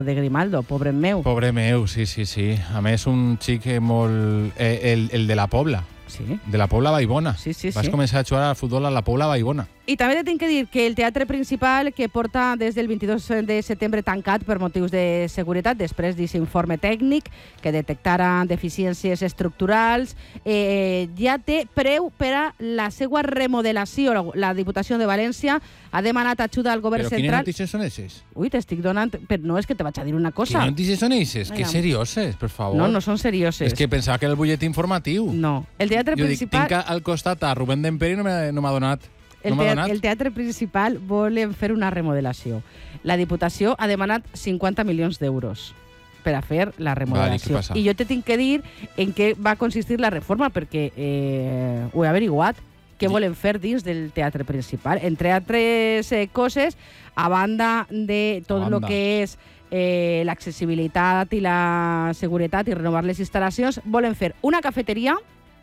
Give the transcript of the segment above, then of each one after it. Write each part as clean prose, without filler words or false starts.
de Grimaldo, pobre meu. Pobre meu, sí. A més, un xic molt... el de la Pobla. Sí. De la Pobla Vallbona. Sí. Vas començar a jugar al futbol a la Pobla Vallbona. I també te tinc que dir que el teatre principal, que porta des del 22 de setembre tancat per motius de seguretat, després d'aquest informe tècnic que detectara deficiències estructurals, ja té preu per a la seva remodelació. La Diputació de València ha demanat ajuda al govern central. central. Però quines notícies són aquestes? Ui, t'estic donant... Però no, és que te vaig a dir una cosa. Quines notícies són aquestes? Que serioses, per favor. No són serioses. És que pensava que era el butlletí informatiu. No. El teatre principal... Jo dic, tinc al costat a Rubén Demperi i no m'ha donat. El teatre principal volen fer una remodelació. La Diputació ha demanat 50 milions d'euros per a fer la remodelació. Vale, I jo te tinc que dir en què va consistir la reforma, perquè ho he averiguat, què volen fer dins del teatre principal. Entre altres coses, a banda de tot el que és l'accessibilitat i la seguretat i renovar les instal·lacions, volen fer una cafeteria,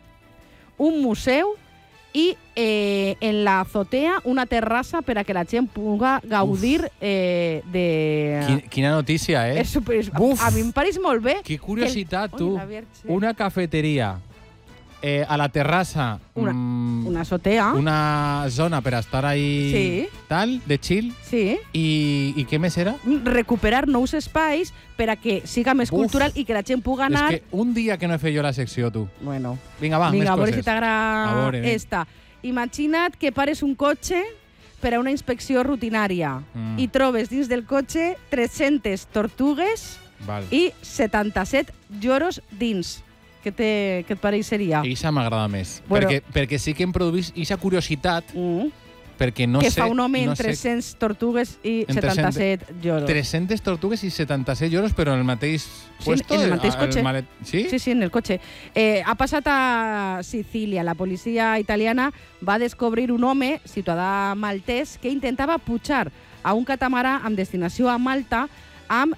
un museu i en la azotea una terrassa per a que la gent pugui gaudir de... Quina notícia, eh? A mi em pareix molt bé. Que curiositat, tu. Una cafeteria a la terrassa. Una azotea. Una zona per estar ahí tal, de chill. Sí. I què més era? Recuperar nous espais per a que siga més cultural i que la gent pugui anar... És que un dia que no he fet jo la secció, tu. Bueno. Vinga, va, més coses. A veure si t'agrada esta. Imagina't que pares un cotxe per a una inspecció rutinària i trobes dins del cotxe 300 tortugues i 77 lloros dins. Què et pareixeria? Eixa m'agrada més. Perquè sí que em produís eixa curiositat, perquè no sé... Que fa un home en 300 tortugues i 77 lloros. 300 tortugues i 77 lloros, però en el mateix puesto? En el mateix cotxe. Sí? Sí, en el cotxe. Ha passat a Sicília. La policia italiana va descobrir un home, ciutadà maltès, que intentava pujar a un catamarà amb destinació a Malta amb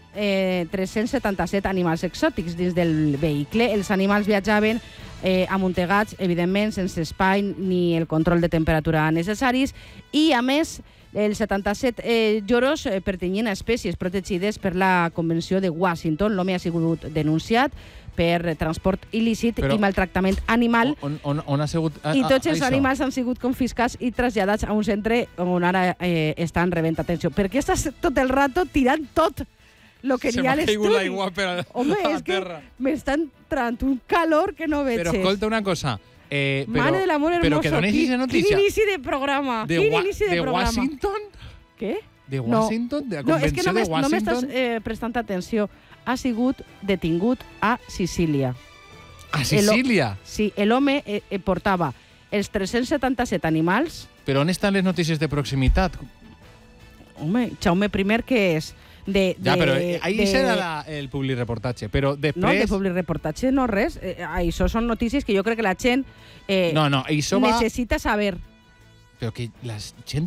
377 animals exòtics dins del vehicle. Els animals viatjaven amuntegats, evidentment, sense espai ni el control de temperatura necessaris, i, a més, els 77 lloros pertanyien a espècies protegides per la Convenció de Washington. L'home ha sigut denunciat per transport il·lícit i maltractament animal. On ha sigut I tots els animals han sigut confiscats i traslladats a un centre on ara estan rebent atenció. Per què estàs tot el rato tirant tot lo que n'hi ha a l'estudi? Se m'ha caigut l'aigua per a la terra. Home, és que m'estan entrant un calor que no veig. Però escolta una cosa. Mare de l'amor hermoso. Però que dones aquesta notícia. Quin inici de programa. De Washington? Què? De Washington? De la Convenció de Washington? No m'estàs prestant atenció. Ha sigut detingut a Sicília. A Sicília? Sí, l'home portava els 377 animals. Però on estan les notícies de proximitat? Home, Jaume I, què és? Però ahí serà el publireportatge, però després... No, de publireportatge no res. Això són notícies que jo crec que la gent necessita saber. Però que la gent...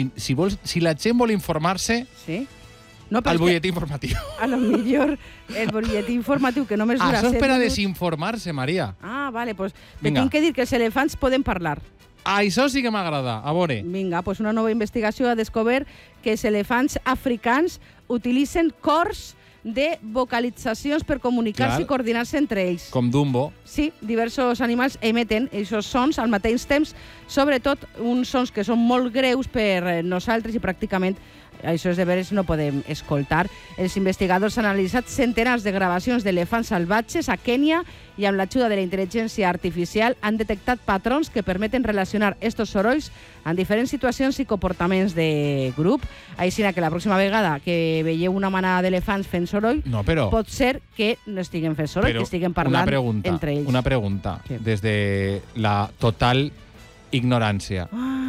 Si la gent vol informar-se... Sí. Al butlletí informatiu. A lo millor el butlletí informatiu que només dura 7 minuts... Això és per a minuts. desinformar-se, Maria. Ah, vale, pues te tinc que dir que els elefants poden parlar. Això sí que m'agrada, a veure. Vinga, pues una nova investigació ha descobert que els elefants africans utilitzen cors de vocalitzacions per comunicar-se i coordinar-se entre ells. Com Dumbo. Sí, diversos animals emeten aquests sons al mateix temps, sobretot uns sons que són molt greus per nosaltres i pràcticament això és de veres no podem escoltar. Els investigadors han analitzat centenars de gravacions d'elefants salvatges a Kènia i amb l'ajuda de la intel·ligència artificial han detectat patrons que permeten relacionar estos sorolls en diferents situacions i comportaments de grup. Així que la pròxima vegada que veieu una manada d'elefants fent soroll, pot ser que no estiguen fent soroll, que estiguen parlant entre ells. Una pregunta, des de la total ignorància.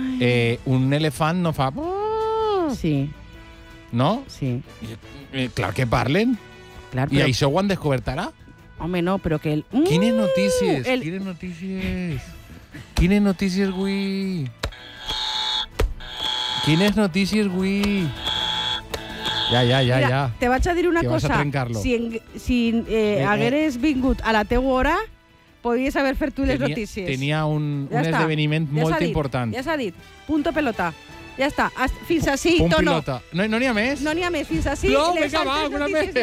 Un elefant no fa... Sí. No? Sí. Clar que parlen. Clar, I això ho han descobert ara? Home, no, però que... Quines notícies? Quines notícies? Quines notícies, güey? Quines notícies, güey? Ja. Te vaig a dir una cosa. Vas a trencar-lo. Si hagueres vingut a la teua hora, podries haver fet tu les notícies. Tenia un esdeveniment molt important. Ja s'ha dit. Punto pelota. Ja està. Fins ací, Punt Tono. pilota. No n'hi ha més? No n'hi ha més. Fins ací. No, les vinga, va, altres alguna notícies més.